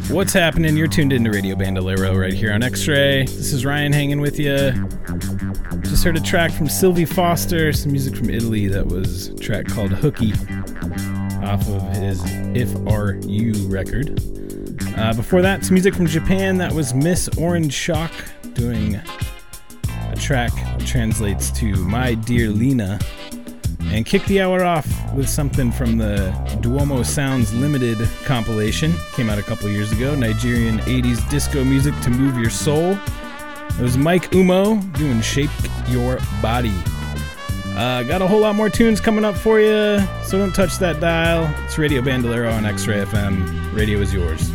What's happening? You're tuned into Radio Bandolero right here on X-Ray. This is Ryan hanging with you. Just heard a track from Sylvie Foster, some music from Italy. That was a track called Hooky off of his If Are You record. Before that, some music from Japan. That was Miss Orange Shock doing a track that translates to My Dear Lena. And kick the hour off with something from the Duomo Sounds Limited compilation. Came out a couple years ago. Nigerian 80s disco music to move your soul. It was Mike Umo doing Shake Your Body. Got a whole lot more tunes coming up for you, so don't touch that dial. It's Radio Bandolero on X-Ray FM. Radio is yours.